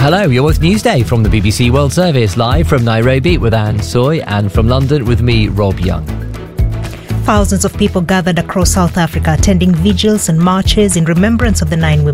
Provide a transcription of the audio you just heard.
Hello, you're with Newsday from the BBC World Service, live from Nairobi with Anne Soy and from London with me, Rob Young. Thousands of people gathered across South Africa attending vigils and marches in remembrance of the 9 women